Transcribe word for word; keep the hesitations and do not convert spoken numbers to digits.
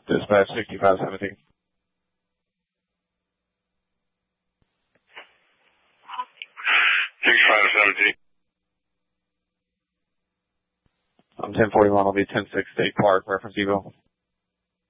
Dispatch sixty-five seventeen. sixty-five seventeen. I'm ten forty-one. I'll be ten six State Park, reference Evo.